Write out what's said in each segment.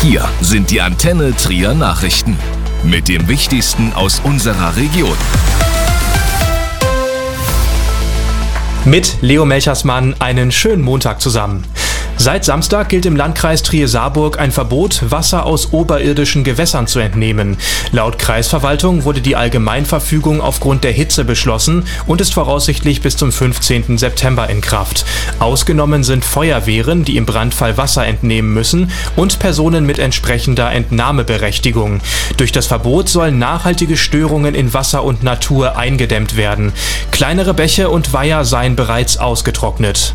Hier sind die Antenne Trier Nachrichten mit dem Wichtigsten aus unserer Region. Mit Leo Melchersmann einen schönen Montag zusammen. Seit Samstag gilt im Landkreis Trier-Saarburg ein Verbot, Wasser aus oberirdischen Gewässern zu entnehmen. Laut Kreisverwaltung wurde die Allgemeinverfügung aufgrund der Hitze beschlossen und ist voraussichtlich bis zum 15. September in Kraft. Ausgenommen sind Feuerwehren, die im Brandfall Wasser entnehmen müssen, und Personen mit entsprechender Entnahmeberechtigung. Durch das Verbot sollen nachhaltige Störungen in Wasser und Natur eingedämmt werden. Kleinere Bäche und Weiher seien bereits ausgetrocknet.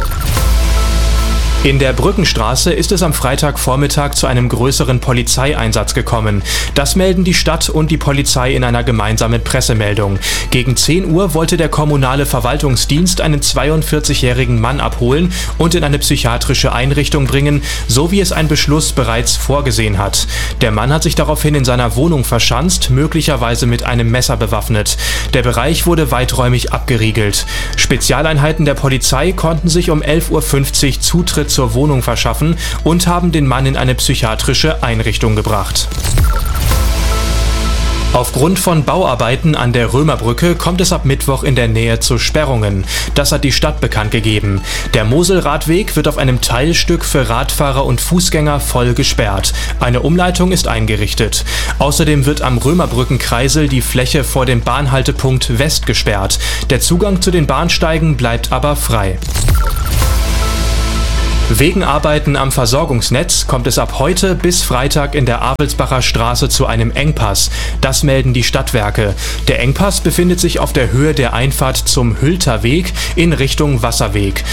In der Brückenstraße ist es am Freitagvormittag zu einem größeren Polizeieinsatz gekommen. Das melden die Stadt und die Polizei in einer gemeinsamen Pressemeldung. Gegen 10 Uhr wollte der kommunale Verwaltungsdienst einen 42-jährigen Mann abholen und in eine psychiatrische Einrichtung bringen, so wie es ein Beschluss bereits vorgesehen hat. Der Mann hat sich daraufhin in seiner Wohnung verschanzt, möglicherweise mit einem Messer bewaffnet. Der Bereich wurde weiträumig abgeriegelt. Spezialeinheiten der Polizei konnten sich um 11:50 Uhr Zutritt zur Wohnung verschaffen und haben den Mann in eine psychiatrische Einrichtung gebracht. Aufgrund von Bauarbeiten an der Römerbrücke kommt es ab Mittwoch in der Nähe zu Sperrungen. Das hat die Stadt bekannt gegeben. Der Moselradweg wird auf einem Teilstück für Radfahrer und Fußgänger voll gesperrt. Eine Umleitung ist eingerichtet. Außerdem wird am Römerbrückenkreisel die Fläche vor dem Bahnhaltepunkt West gesperrt. Der Zugang zu den Bahnsteigen bleibt aber frei. Wegen Arbeiten am Versorgungsnetz kommt es ab heute bis Freitag in der Avelsbacher Straße zu einem Engpass. Das melden die Stadtwerke. Der Engpass befindet sich auf der Höhe der Einfahrt zum Hülter Weg in Richtung Wasserweg.